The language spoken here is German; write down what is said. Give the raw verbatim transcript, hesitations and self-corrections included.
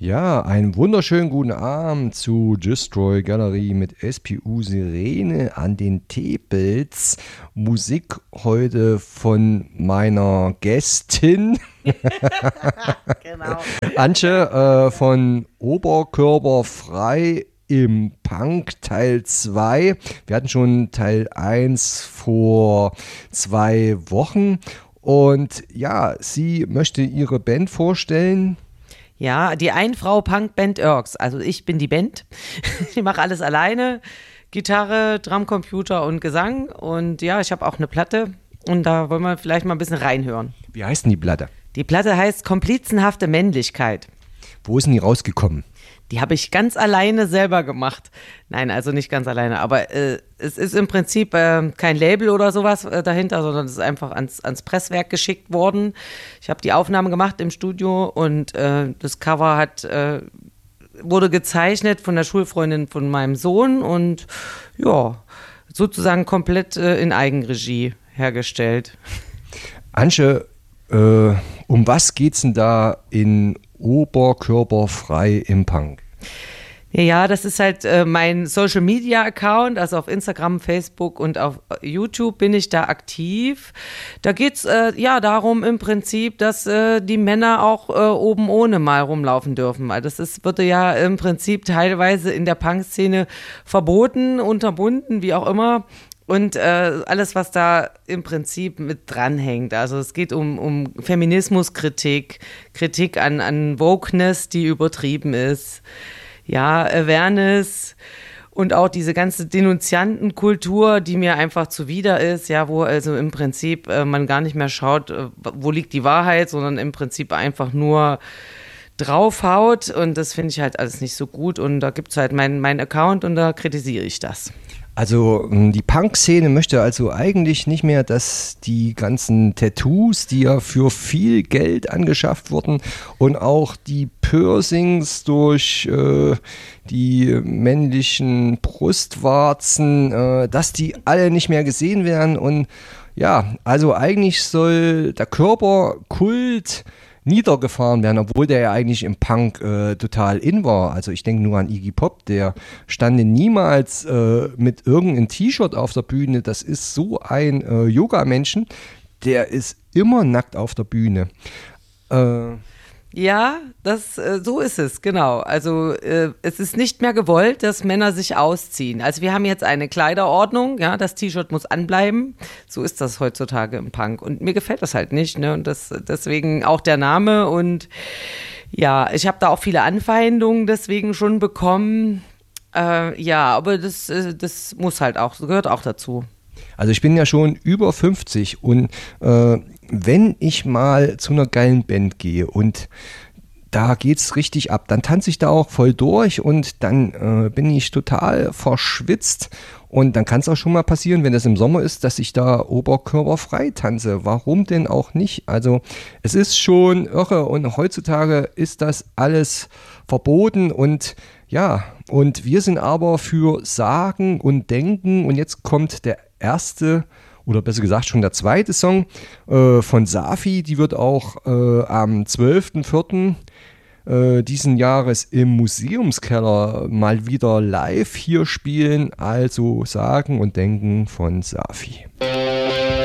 Ja, einen wunderschönen guten Abend zu Destroy Galerie mit S P U Sirene an den Tepels. Musik heute von meiner Gästin. Genau. Antje äh, von Oberkörperfrei im Punk Teil zwei. Wir hatten schon Teil eins vor zwei Wochen. Und ja, sie möchte ihre Band vorstellen. Ja, die Ein-Frau-Punk-Band Irks. Also ich bin die Band. Ich mache alles alleine. Gitarre, Drumcomputer und Gesang. Und ja, ich habe auch eine Platte. Und da wollen wir vielleicht mal ein bisschen reinhören. Wie heißt denn die Platte? Die Platte heißt Komplizenhafte Männlichkeit. Wo ist denn die rausgekommen? Die habe ich ganz alleine selber gemacht. Nein, also nicht ganz alleine, aber äh, es ist im Prinzip äh, kein Label oder sowas äh, dahinter, sondern es ist einfach ans, ans Presswerk geschickt worden. Ich habe die Aufnahme gemacht im Studio und äh, das Cover hat, äh, wurde gezeichnet von der Schulfreundin von meinem Sohn und ja, sozusagen komplett äh, in Eigenregie hergestellt. Antje, äh, um was geht's denn da in Oberkörperfrei im Punk? Ja, das ist halt äh, mein Social-Media-Account, also auf Instagram, Facebook und auf YouTube bin ich da aktiv. Da geht's äh, ja darum im Prinzip, dass äh, die Männer auch äh, oben ohne mal rumlaufen dürfen. Also das ist, wird ja im Prinzip teilweise in der Punk-Szene verboten, unterbunden, wie auch immer. Und äh, alles, was da im Prinzip mit dranhängt. Also es geht um, um Feminismuskritik, Kritik an, an Wokeness, die übertrieben ist. Ja, Awareness und auch diese ganze Denunziantenkultur, die mir einfach zuwider ist, ja, wo also im Prinzip äh, man gar nicht mehr schaut, äh, wo liegt die Wahrheit, sondern im Prinzip einfach nur draufhaut. Und das finde ich halt alles nicht so gut. Und da gibt es halt meinen mein Account und da kritisiere ich das. Also die Punk-Szene möchte also eigentlich nicht mehr, dass die ganzen Tattoos, die ja für viel Geld angeschafft wurden und auch die Piercings durch äh, die männlichen Brustwarzen, äh, dass die alle nicht mehr gesehen werden. Und ja, also eigentlich soll der Körperkult niedergefahren werden, obwohl der ja eigentlich im Punk äh, total in war. Also ich denke nur an Iggy Pop, der stand niemals äh, mit irgendeinem T-Shirt auf der Bühne. Das ist so ein äh, Yoga-Menschen, der ist immer nackt auf der Bühne. Äh, Ja, das, äh, so ist es, genau. Also äh, es ist nicht mehr gewollt, dass Männer sich ausziehen. Also wir haben jetzt eine Kleiderordnung, ja, das T-Shirt muss anbleiben. So ist das heutzutage im Punk. Und mir gefällt das halt nicht, ne? Und das, deswegen auch der Name. Und ja, ich habe da auch viele Anfeindungen deswegen schon bekommen. Äh, ja, aber das, äh, das muss halt auch, gehört auch dazu. Also ich bin ja schon über fünfzig und äh, wenn ich mal zu einer geilen Band gehe und da geht's richtig ab, dann tanze ich da auch voll durch und dann äh, bin ich total verschwitzt und dann kann es auch schon mal passieren, wenn es im Sommer ist, dass ich da oberkörperfrei tanze. Warum denn auch nicht? Also es ist schon irre und heutzutage ist das alles verboten und ja, und wir sind aber für Sagen und Denken und jetzt kommt der erste oder besser gesagt schon der zweite Song äh, von Safi, die wird auch äh, am zwölften vierten Äh, diesen Jahres im Museumskeller mal wieder live hier spielen, also Sagen und Denken von Safi.